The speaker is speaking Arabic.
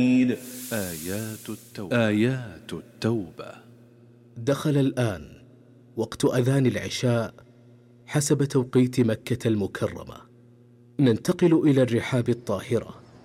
آيات التوبة. دخل الآن وقت أذان العشاء حسب توقيت مكة المكرمة. ننتقل إلى الرحاب الطاهرة